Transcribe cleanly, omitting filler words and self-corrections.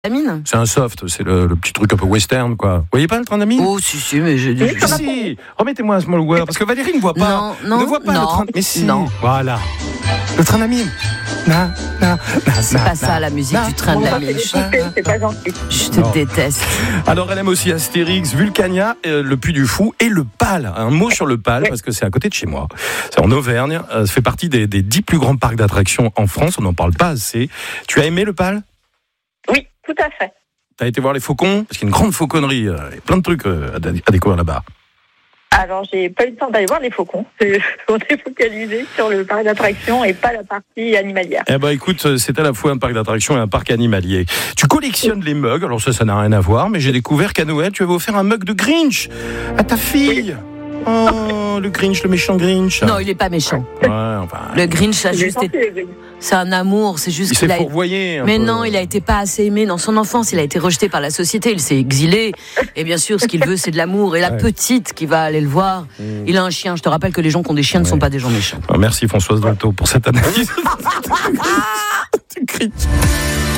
Amine. C'est un soft, c'est le petit truc un peu western, quoi. Vous voyez pas le train d'Amine ? Oh, si, mais j'ai dit. Si, remettez-moi un small world, parce que Valérie ne voit pas. Non, ne voit pas non, le train. Mais si, non. voilà. Le train d'Amine. C'est pas ça la musique du train de l'Amine. C'est pas gentil. Je te déteste. Alors elle aime aussi Astérix, Vulcania, le Puy du Fou et le Pal. Un mot sur le Pal, parce que c'est à côté de chez moi. C'est en Auvergne. Ça fait partie des 10 plus grands parcs d'attractions en France. On n'en parle pas assez. Tu as aimé le Pal ? Oui, tout à fait. T'as été voir les faucons ? Parce qu'il y a une grande fauconnerie. Il y a plein de trucs à découvrir là-bas. Alors, j'ai pas eu le temps d'aller voir les faucons. On est focalisé sur le parc d'attractions et pas la partie animalière. Eh ben, écoute, c'est à la fois un parc d'attractions et un parc animalier. Tu collectionnes les mugs. Alors ça n'a rien à voir, mais j'ai découvert qu'à Noël, tu avais offert un mug de Grinch à ta fille. Oh, le Grinch, le méchant Grinch. Non, il est pas méchant. Ouais, enfin. Le Grinch a juste été... C'est un amour, c'est juste Il s'est qu'il a... fourvoyé. Mais non, il a été pas assez aimé dans son enfance, il a été rejeté par la société, il s'est exilé. Et bien sûr, ce qu'il veut, c'est de l'amour. Et la petite qui va aller le voir, il a un chien. Je te rappelle que les gens qui ont des chiens ne sont pas des gens méchants. Merci Françoise Dolto pour cette analyse. Tu cries.